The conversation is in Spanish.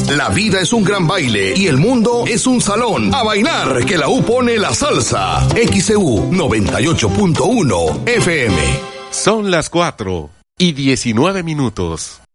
La vida es un gran baile y el mundo es un salón. A bailar, que la U pone la salsa. XEU 98.1 FM. Son las 4:19.